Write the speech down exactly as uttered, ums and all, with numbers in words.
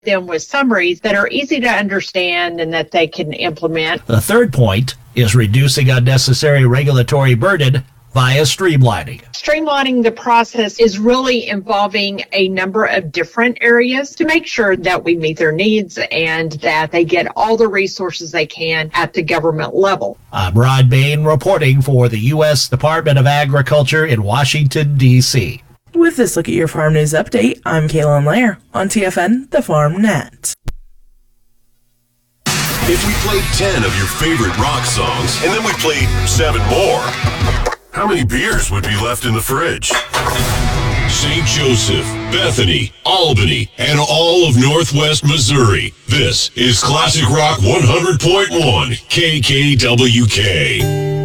them with summaries that are easy to understand and that they can implement. The third point is reducing unnecessary regulatory burden via streamlining. Streamlining the process is really involving a number of different areas to make sure that we meet their needs and that they get all the resources they can at the government level. I'm Rod Bain reporting for the U S Department of Agriculture in Washington, D C With this look at your farm news update, I'm Kaylin Lair on T F N, the Farm Net. If we played ten of your favorite rock songs and then we played seven more, how many beers would be left in the fridge? Saint Joseph, Bethany, Albany, and all of Northwest Missouri. This is Classic Rock one hundred point one K K W K.